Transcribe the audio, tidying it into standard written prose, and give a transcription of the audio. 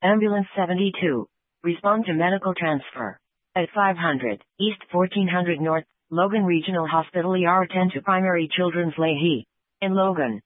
Ambulance 72. Respond to medical transfer. At 500 East 1400 North, Logan Regional Hospital ER 10 to Primary Children's Lahey. In Logan.